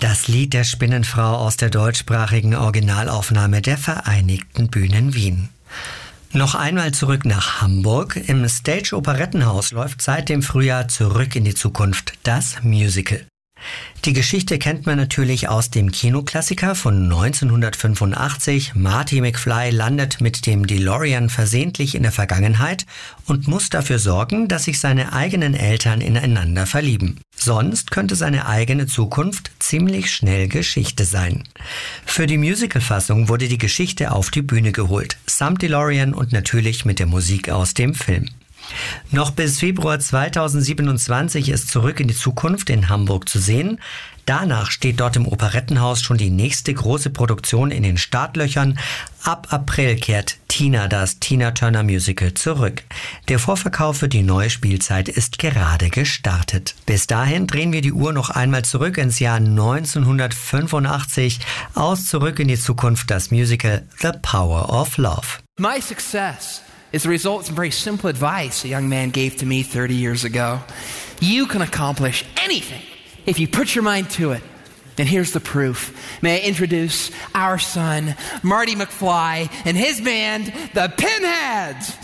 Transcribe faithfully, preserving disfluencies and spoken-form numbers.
Das Lied der Spinnenfrau aus der deutschsprachigen Originalaufnahme der Vereinigten Bühnen Wien. Noch einmal zurück nach Hamburg. Im Stage Operettenhaus läuft seit dem Frühjahr Zurück in die Zukunft, das Musical. Die Geschichte kennt man natürlich aus dem Kinoklassiker von neunzehnhundertfünfundachtzig. Marty McFly landet mit dem DeLorean versehentlich in der Vergangenheit und muss dafür sorgen, dass sich seine eigenen Eltern ineinander verlieben. Sonst könnte seine eigene Zukunft ziemlich schnell Geschichte sein. Für die Musicalfassung wurde die Geschichte auf die Bühne geholt, samt DeLorean und natürlich mit der Musik aus dem Film. Noch bis Februar zweitausendsiebenundzwanzig ist Zurück in die Zukunft in Hamburg zu sehen. Danach steht dort im Operettenhaus schon die nächste große Produktion in den Startlöchern. Ab April kehrt Tina, das Tina Turner Musical, zurück. Der Vorverkauf für die neue Spielzeit ist gerade gestartet. Bis dahin drehen wir die Uhr noch einmal zurück ins Jahr neunzehnhundertfünfundachtzig. Aus Zurück in die Zukunft, das Musical The Power of Love. My success is the result of some very simple advice a young man gave to me thirty years ago. You can accomplish anything if you put your mind to it. And here's the proof. May I introduce our son, Marty McFly, and his band, the Pinheads.